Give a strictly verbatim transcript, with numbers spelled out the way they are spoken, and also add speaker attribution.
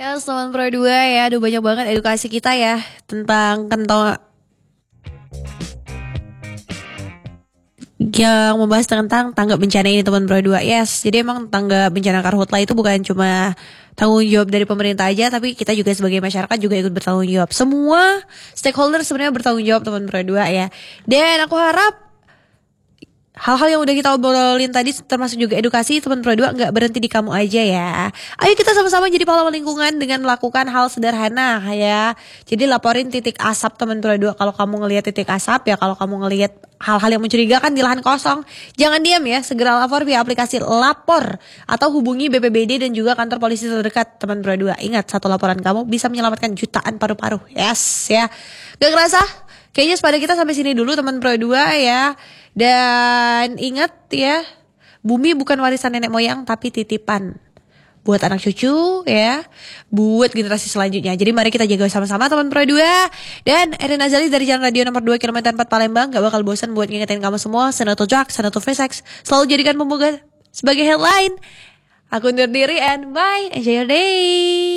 Speaker 1: Ya, teman Pro dua ya, aduh banyak banget edukasi kita ya tentang kentang yang membahas tentang tanggap bencana ini teman Pro dua. Yes, jadi emang tanggap bencana karhutla itu bukan cuma tanggung jawab dari pemerintah aja, tapi kita juga sebagai masyarakat juga ikut bertanggung jawab. Semua stakeholder sebenarnya bertanggung jawab teman Pro dua ya. Dan aku harap hal-hal yang udah kita obrolin tadi termasuk juga edukasi teman Pro dua nggak berhenti di kamu aja ya. Ayo kita sama-sama jadi pahlawan lingkungan dengan melakukan hal sederhana ya. Jadi laporin titik asap teman Pro dua kalau kamu ngelihat titik asap ya, kalau kamu ngelihat hal-hal yang mencurigakan di lahan kosong, jangan diam ya, segera lapor via aplikasi Lapor atau hubungi B P B D dan juga kantor polisi terdekat teman Pro dua. Ingat, satu laporan kamu bisa menyelamatkan jutaan paru-paru. Yes ya. Gak kerasa? Kayaknya sepada kita sampai sini dulu teman Pro dua ya. Dan ingat ya, bumi bukan warisan nenek moyang tapi titipan buat anak cucu ya, buat generasi selanjutnya. Jadi mari kita jaga sama-sama teman Pro dua. Dan Erin Azali dari Jalan Radio nomor dua kilometer empat Palembang gak bakal bosan buat ngingetin kamu semua, sana to drug, sana to free sex, selalu jadikan pemuda sebagai headline. Aku undur diri and bye, enjoy your day.